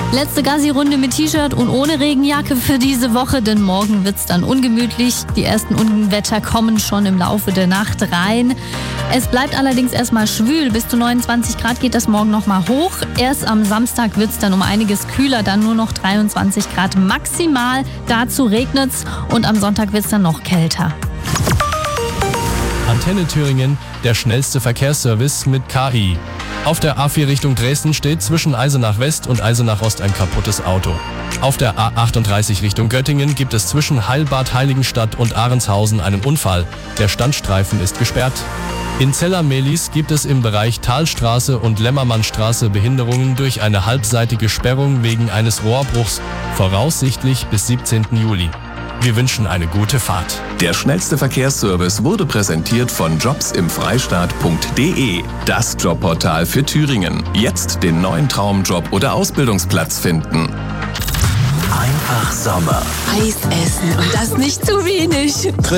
Letzte Gassi-Runde mit T-Shirt und ohne Regenjacke für diese Woche, denn morgen wird's dann ungemütlich. Die ersten Unwetter kommen schon im Laufe der Nacht rein. Es bleibt allerdings erstmal schwül. Bis zu 29 Grad geht das morgen nochmal hoch. Erst am Samstag wird's dann um einiges kühler, dann nur noch 23 Grad maximal. Dazu regnet's und am Sonntag wird's dann noch kälter. Antenne Thüringen, der schnellste Verkehrsservice mit KI. Auf der A4 Richtung Dresden steht zwischen Eisenach West und Eisenach Ost ein kaputtes Auto. Auf der A38 Richtung Göttingen gibt es zwischen Heilbad Heiligenstadt und Ahrenshausen einen Unfall. Der Standstreifen ist gesperrt. In Zella-Mehlis gibt es im Bereich Talstraße und Lämmermannstraße Behinderungen durch eine halbseitige Sperrung wegen eines Rohrbruchs, voraussichtlich bis 17. Juli. Wir wünschen eine gute Fahrt. Der schnellste Verkehrsservice wurde präsentiert von jobsimfreistaat.de, das Jobportal für Thüringen. Jetzt den neuen Traumjob oder Ausbildungsplatz finden. Einfach Sommer. Eis essen und das nicht zu wenig.